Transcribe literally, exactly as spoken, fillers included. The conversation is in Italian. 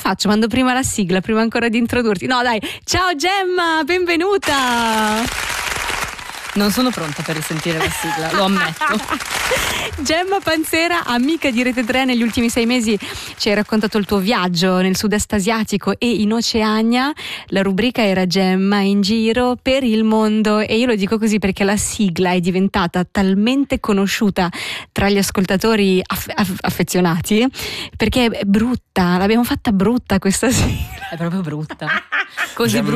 faccio? Mando prima la sigla, prima ancora di introdurti. No dai, ciao Gemma, benvenuta. Non sono pronta per risentire la sigla, lo ammetto. Gemma Panzera, amica di Rete tre, negli ultimi sei mesi ci hai raccontato il tuo viaggio nel sud-est asiatico e in Oceania. La rubrica era Gemma in giro per il mondo, e io lo dico così perché la sigla è diventata talmente conosciuta tra gli ascoltatori aff- aff- affezionati, perché è brutta, l'abbiamo fatta brutta questa sigla. È proprio brutta. Così Gemma